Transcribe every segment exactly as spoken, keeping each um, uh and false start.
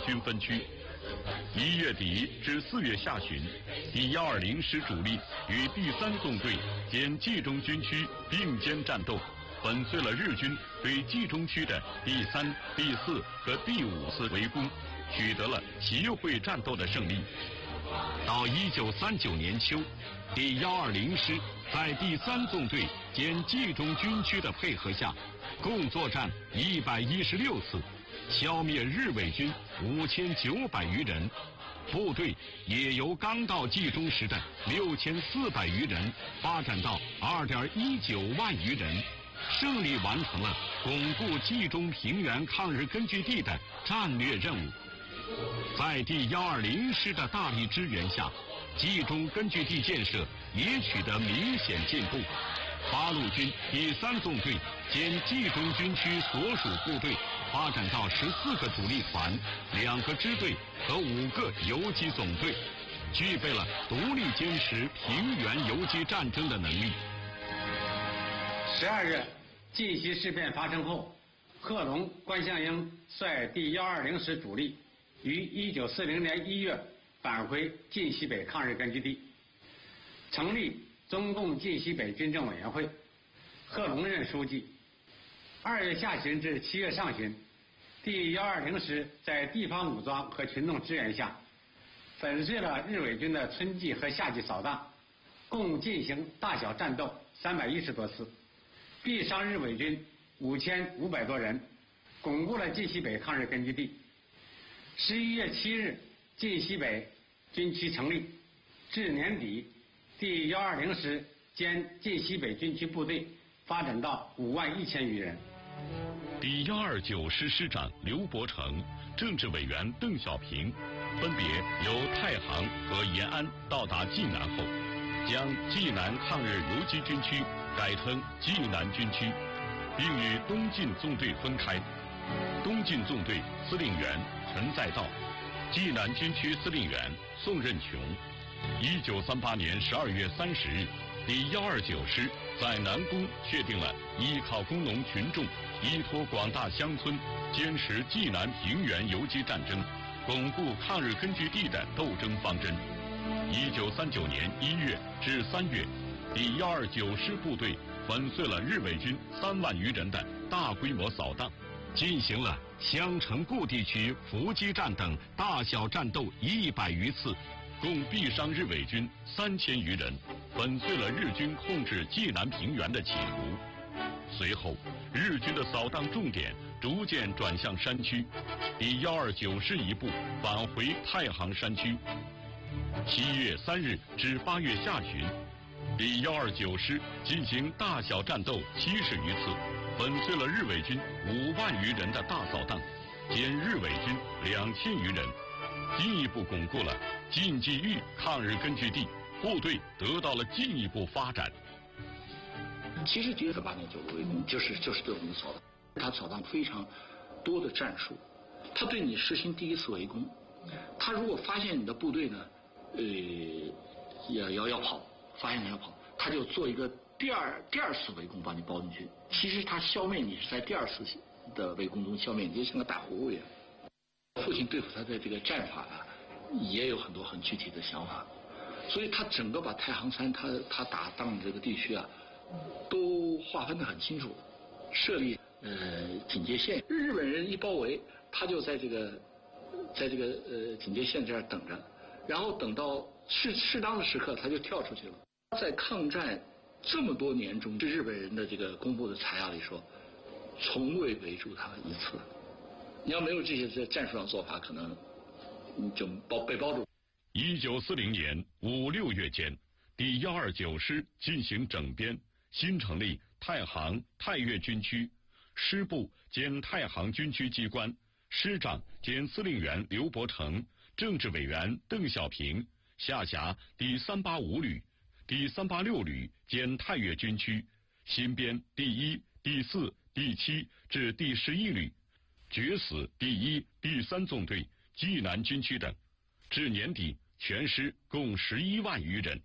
军分区。一月底至四月下旬，第一二零师主力与第三纵队兼冀中军区并肩战斗，粉碎了日军对冀中区的第三、第四和第五次围攻，取得了协会战斗的胜利。到一九三九年秋，第一二零师在第三纵队兼冀中军区的配合下，共作战一百一十六次，消灭日伪军五千九百余人，部队也由刚到冀中时的六千四百余人发展到二点一九万余人，胜利完成了巩固冀中平原抗日根据地的战略任务。在第一二零师的大力支援下，冀中根据地建设也取得明显进步。八路军第三纵队兼冀中军区所属部队发展到十四个主力团、两个支队和五个游击总队，具备了独立坚持平原游击战争的能力。 十二月晋西事变发生后，贺龙、关向英率第一二零师主力于一九四零年一月返回晋西北抗日根据地，成立中共晋西北军政委员会，贺龙任书记。二月下旬至七月上旬，第一二零师在地方武装和群众支援下，粉碎了日伪军的春季和夏季扫荡，共进行大小战斗三百一十多次，毙伤日伪军五千五百多人，巩固了晋西北抗日根据地。十一月七日，晋西北军区成立，至年底，第一二零师兼晋西北军区部队发展到五万一千余人。 第一二九师师长刘伯承、政治委员邓小平分别由太行和延安到达济南后，将济南抗日游击军区改称济南军区，并与东晋纵队分开。东晋纵队司令员陈再道，济南军区司令员宋任穷。一九三八年十二月三十日，第一二九师在南宫确定了依靠工农群众、依托广大乡村，坚持济南平原游击战争，巩固抗日根据地的斗争方针。一九三九年一月至三月，第一二九师部队粉碎了日伪军三万余人的大规模扫荡，进行了襄城固地区伏击战等大小战斗一百余次，共毙伤日伪军三千余人，粉碎了日军控制济南平原的企图。随后，日军的扫荡重点逐渐转向山区，第一二九师一部返回太行山区。七月三日至八月下旬，第一二九师进行大小战斗七十余次，粉碎了日伪军五万余人的大扫荡，歼日伪军两千余人，进一步巩固了晋冀豫抗日根据地，部队得到了进一步发展。 其实第十八年九个围攻就是就是这种扫荡，他扫荡非常多的战术，他对你实行第一次围攻，他如果发现你的部队呢，呃，要要要跑，发现你要跑，他就做一个第二第二次围攻把你包进去。其实他消灭你是在第二次的围攻中消灭你，就像个打葫芦一样。父亲对付他的这个战法啊，也有很多很具体的想法，所以他整个把太行山他他打荡的这个地区啊，都划分得很清楚，设立呃警戒线，日本人一包围，他就在这个在这个呃警戒线这儿等着，然后等到适适当的时刻他就跳出去了。在抗战这么多年中，日本人的这个公布的材料里说，从未围住他一次。你要没有这些这战术上做法，可能你就包被包住。 一九四零年五六月间，第一二九师进行整编，新成立太行、太岳军区，师部兼太行军区机关，师长兼司令员刘伯承，政治委员邓小平，下辖第三八五旅、第三八六旅兼太岳军区，新编第一、第四、第七至第十一旅，决死第一、第三纵队、济南军区等，至年底全师共十一万余人。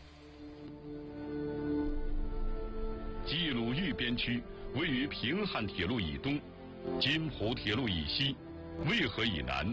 冀鲁豫边区位于平汉铁路以东、津浦铁路以西、渭河以南、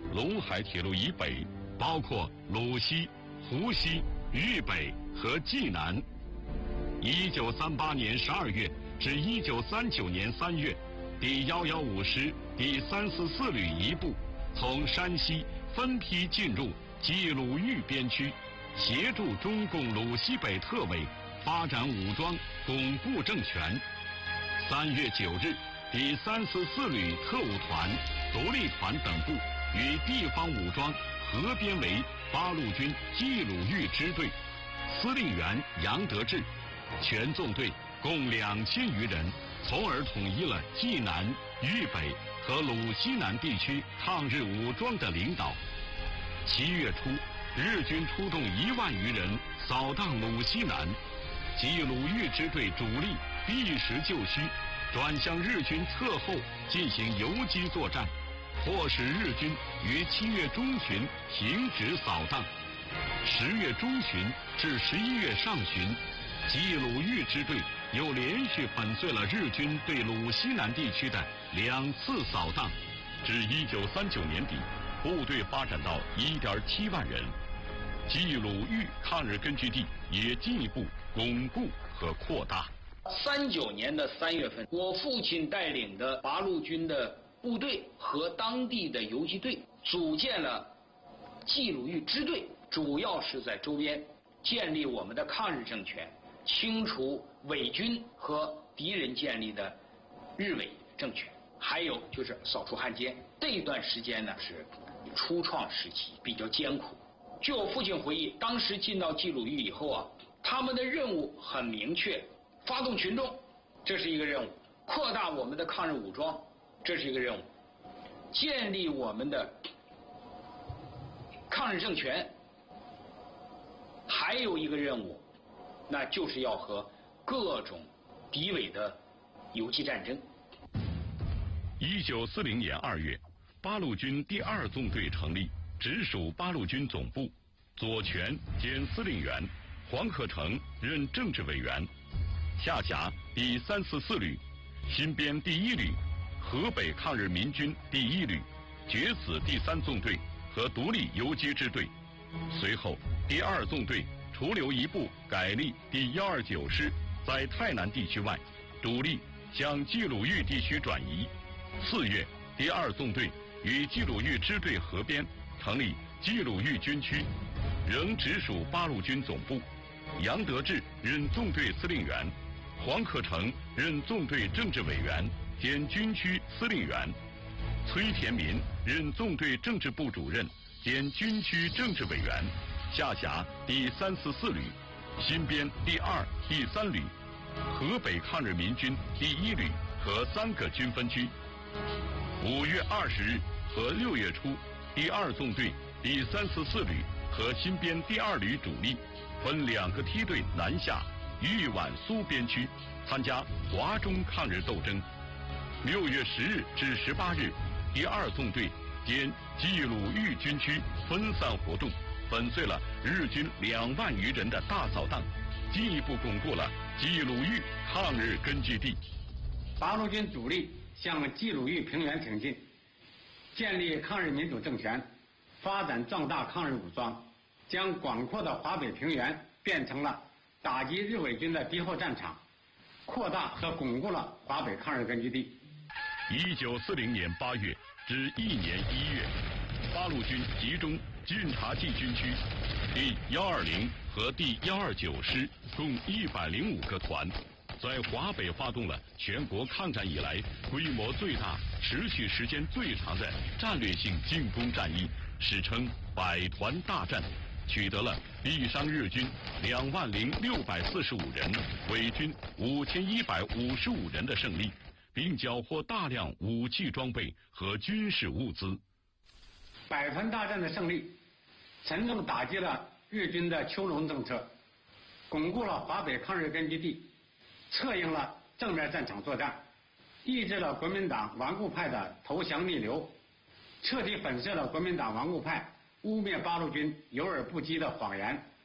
陇海铁路以北，包括鲁西、湖西、豫北和冀南。一九三八年十二月至一九三九年三月，第一一五师第三四四旅一部从山西分批进入冀鲁豫边区，协助中共鲁西北特委发展武装，巩固政权。三月九日，第三四四旅特务团、独立团等部与地方武装合编为八路军冀鲁豫支队，司令员杨得志，全纵队共两千余人，从而统一了冀南、豫北和鲁西南地区抗日武装的领导。七月初，日军出动一万余人扫荡鲁西南，冀鲁豫支队主力避实就虚，转向日军侧后进行游击作战，迫使日军于七月中旬停止扫荡。十月中旬至十一月上旬，冀鲁豫支队又连续粉碎了日军对鲁西南地区的两次扫荡，至一九三九年底，部队发展到一点七万人。冀鲁豫抗日根据地也进一步巩固和扩大。 三九年的三月份，我父亲带领的八路军的部队和当地的游击队组建了冀鲁豫支队，主要是在周边建立我们的抗日政权，清除伪军和敌人建立的日伪政权，还有就是扫除汉奸。这一段时间呢是初创时期，比较艰苦。据我父亲回忆，当时进到冀鲁豫以后啊，他们的任务很明确，发动群众，这是一个任务；扩大我们的抗日武装，这是一个任务；建立我们的抗日政权，还有一个任务，那就是要和各种敌伪的游击战争。 一九四零年二月，八路军第二纵队成立，直属八路军总部，左权兼司令员，黄克诚任政治委员，下辖第三四四旅、新编第一旅、河北抗日民军第一旅、决死第三纵队和独立游击支队。随后，第二纵队除留一部改立第一二九师在泰南地区外，主力向冀鲁豫地区转移。四月，第二纵队与冀鲁豫支队合编，成立冀鲁豫军区，仍直属八路军总部。杨得志任纵队司令员，黄克诚任纵队政治委员兼军区司令员，崔田民任纵队政治部主任兼军区政治委员，下辖第三四四旅、新编第二、第三旅、河北抗日民军第一旅和三个军分区。五月二十日和六月初，第二纵队、第三四四旅和新编第二旅主力分两个梯队南下豫皖苏边区，参加华中抗日斗争。六月十日至十八日，第二纵队兼冀鲁豫军区分散活动，粉碎了日军两万余人的大扫荡，进一步巩固了冀鲁豫抗日根据地。 八路军主力向冀鲁豫平原挺进，建立抗日民主政权，发展壮大抗日武装，将广阔的华北平原变成了打击日伪军的敌后战场，扩大和巩固了华北抗日根据地。 一九四零年八月至一年一月，八路军集中晋察冀军区第幺二零和第幺二九师共一百零五个团，在华北发动了全国抗战以来规模最大、持续时间最长的战略性进攻战役，史称百团大战，取得了毙伤日军两万零六百四十五人，伪军五千一百五十五人的胜利，并缴获大量武器装备和军事物资。 百团大战的胜利，沉重打击了日军的秋龙政策，巩固了华北抗日根据地，策应了正面战场作战，抑制了国民党顽固派的投降逆流，彻底粉碎了国民党顽固派污蔑八路军有耳不击的谎言，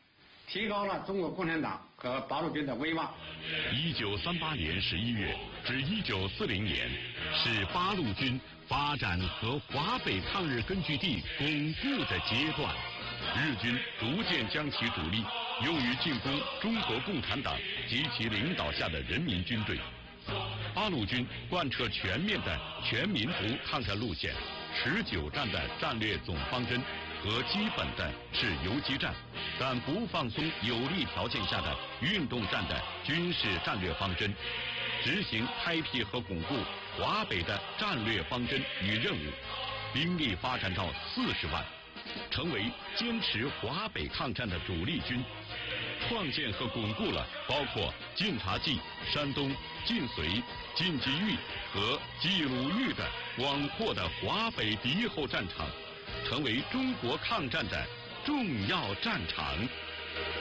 提高了中国共产党和八路军的威望。 一九三八年十一月至一九四零年，是八路军发展和华北抗日根据地巩固的阶段。日军逐渐将其主力用于进攻中国共产党及其领导下的人民军队。八路军贯彻全面的全民族抗战路线，持久战的战略总方针和基本的是游击战，但不放松有利条件下的运动战的军事战略方针，执行开辟和巩固华北的战略方针与任务，兵力发展到四十万，成为坚持华北抗战的主力军，创建和巩固了包括晋察冀、山东、晋绥、晋冀豫和冀鲁豫的广阔的华北敌后战场，成为中国抗战的重要战场。